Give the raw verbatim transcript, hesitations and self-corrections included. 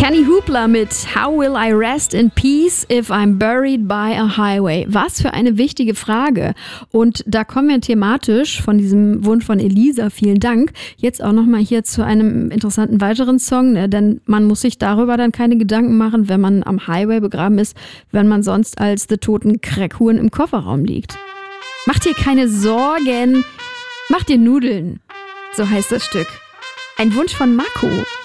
Kenny Hoopla mit How will I rest in peace if I'm buried by a highway? Was für eine wichtige Frage. Und da kommen wir thematisch von diesem Wunsch von Elisa, vielen Dank, jetzt auch nochmal hier zu einem interessanten weiteren Song, ne? Denn man muss sich darüber dann keine Gedanken machen, wenn man am Highway begraben ist, wenn man sonst als The Toten Crackhuhn im Kofferraum liegt. Mach dir keine Sorgen, mach dir Nudeln. So heißt das Stück. Ein Wunsch von Marco.